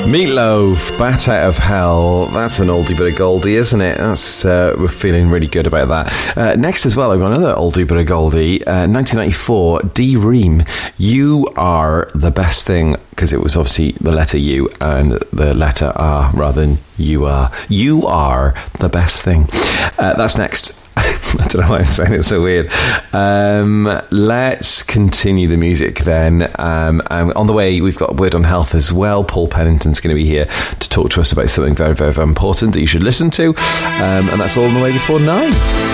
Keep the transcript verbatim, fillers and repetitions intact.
Meatloaf, Bat Out of Hell. That's an oldie but a goldie, isn't it? That's uh, we're feeling really good about that. Uh, next as well, I've got another oldie but a goldie. Uh, nineteen ninety-four, D Ream. You Are the Best Thing, because it was obviously the letter U and the letter R rather than you are. You are the best thing. Uh, that's next. I don't know why I'm saying it so weird. Um, let's continue the music then. Um, and on the way, we've got a word on health as well. Paul Pennington's going to be here to talk to us about something very, very, very important that you should listen to. Um, and that's all on the way before nine.